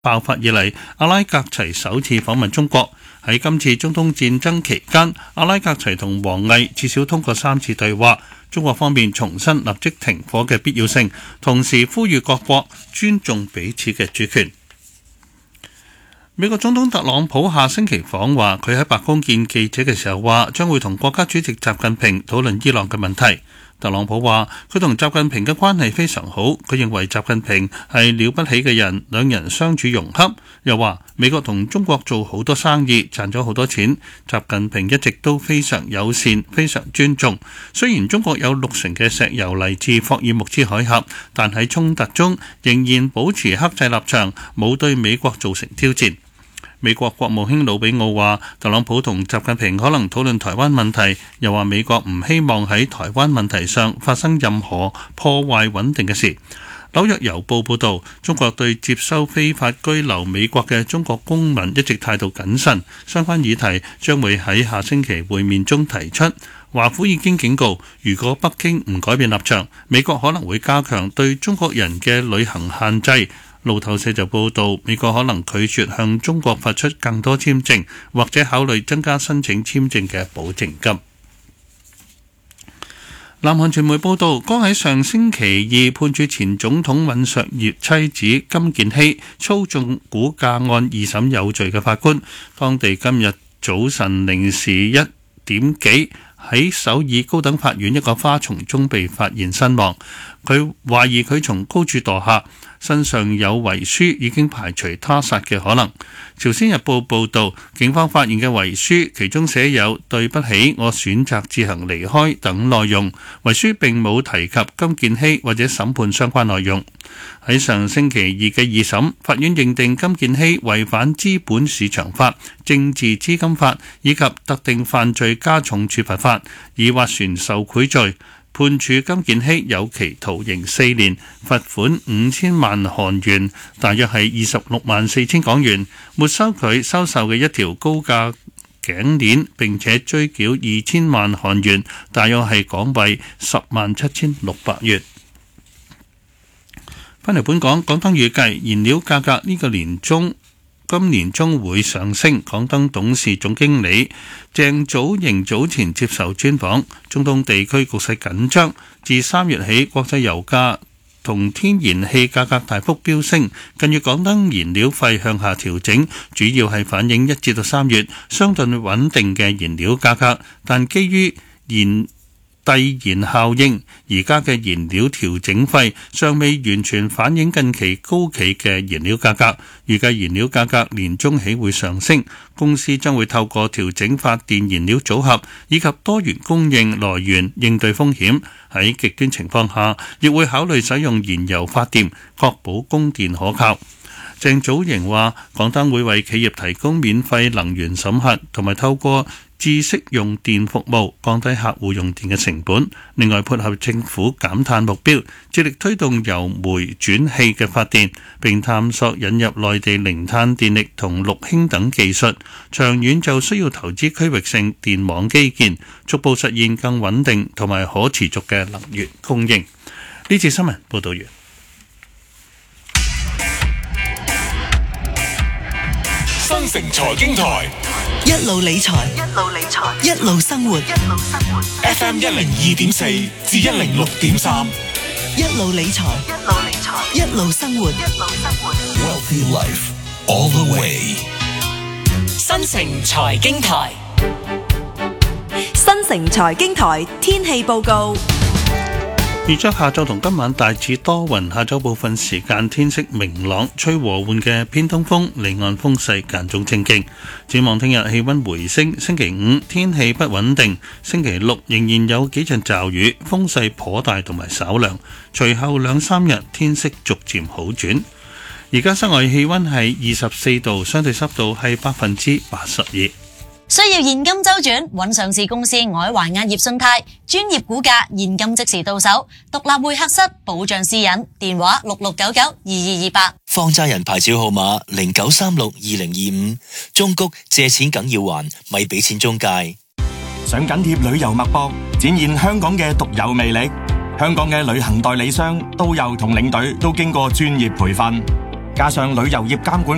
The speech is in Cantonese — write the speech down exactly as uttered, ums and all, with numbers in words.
爆發以嚟，阿拉格齊首次訪問中國。喺今次中東戰爭期間，阿拉格齊同王毅至少通過三次對話。中國方面重申立即停火嘅必要性，同時呼籲各國尊重彼此嘅主權。美國總統特朗普下星期訪華，佢喺白宮見記者嘅時候話，將會同國家主席習近平討論伊朗嘅問題。特朗普話佢同習近平嘅關係非常好，佢認為習近平係了不起嘅人，兩人相處融洽。又話美國同中國做好多生意，賺咗好多錢，習近平一直都非常友善，非常尊重。雖然中國有六成嘅石油嚟自霍爾木茲海峽，但喺衝突中仍然保持克制立場，冇對美國造成挑戰。美國國務卿魯比奧話，特朗普同習近平可能討論台灣問題，又話美國唔希望喺台灣問題上發生任何破壞穩定嘅事。紐約郵報報導，中國對接收非法居留美國嘅中國公民一直態度謹慎，相關議題將會喺下星期會面中提出。華府已經警告，如果北京唔改變立場，美國可能會加強對中國人嘅旅行限制。路透社就報道，美國可能拒絕向中國發出更多簽證，或者考慮增加申請簽證嘅保證金。南韓傳媒報道，剛喺上星期二判處前總統尹錫悅妻子金建希操縱股價案二審有罪嘅法官，當地今日早晨零時一點幾喺首爾高等法院一個花叢中被發現身亡。佢懷疑佢從高處墮下，身上有遺書，已經排除他殺嘅可能。朝鮮日報報導，警方發現嘅遺書其中寫有對不起，我選擇自行離開等內容。遺書並冇提及金建希或者審判相關內容。喺上星期二嘅二審，法院認定金建希違反資本市場法、政治資金法以及特定犯罪加重處罰法，以斡旋受賄罪。判處金建希有期徒刑四年，罰款五千萬韓元，大約係二十六萬四千港元，沒收佢收受嘅一條高價頸鏈，並且追繳二千萬韓元，大約係港幣十萬七千六百元。返嚟本港，港燈預計燃料價格呢個年中今年中會上升。港燈董事總經理鄭祖瑩早前接受專訪，中東地區局勢緊張，自三月起國際油價同天然氣價格大幅飆升，近月港燈燃料費向下調整，主要係反映一至到三月相對穩定嘅燃料價格，但基於燃遞延效應，而家嘅燃料調整費尚未完全反映近期高企嘅燃料價格，預計燃料價格年中起會上升。公司將會透過調整發電燃料組合以及多元供應來源應對風險，喺極端情況下亦會考慮使用燃油發電，確保供電可靠。鄭祖瑩話，港燈會為企業提供免費能源審核，同埋透過知識用電服務降低客戶用電嘅成本。另外，配合政府減碳目標，致力推動由煤轉氣嘅發電，並探索引入內地零碳電力同綠氫等技術。長遠就需要投資區域性電網基建，逐步實現更穩定同埋可持續嘅能源供應。呢次新聞報道完。 新城財經台， 一路理財，一路理財，一路生活，一路生活。 F M 一零二點四至一零六點三， 一路理財，一路理財，一路生活，一路生活。 Wealthy life all the way。 新城財經台， 新城財經台天氣報告。 預測下晝同今晚大致多雲，下晝部分時間天色明朗，吹和緩嘅偏東風，離岸風勢間中清勁。展望聽日氣溫回升，星期五天氣不穩定，星期六仍然有幾陣驟雨，風勢頗大同埋稍涼。隨後兩三日天色逐漸好轉。而家室外氣溫係二十四度，相對濕度係百分之八十二。 需要現金周轉，揾上市公司愛華壓業信貸，專業估價，現金即時到手，獨立會客室，保障私隱，電話六六九九二二二八。 放債人牌照號碼零九三六二零二五。中谷借錢梗要還，咪俾錢中介。 想緊貼旅遊脈搏，展現香港嘅獨有魅力。香港嘅旅行代理商、導遊同領隊都經過專業培訓，加上旅遊業監管